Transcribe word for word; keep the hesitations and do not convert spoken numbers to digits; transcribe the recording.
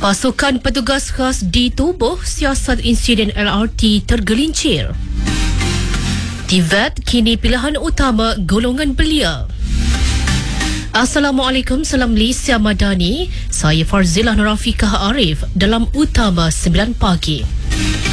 Pasukan petugas khas ditubuh, siasat insiden L R T tergelincir. T V E T kini pilihan utama golongan belia. Assalamualaikum, salam Malaysia Madani. Saya Farzila Nurafikah Arif dalam Utama sembilan pagi.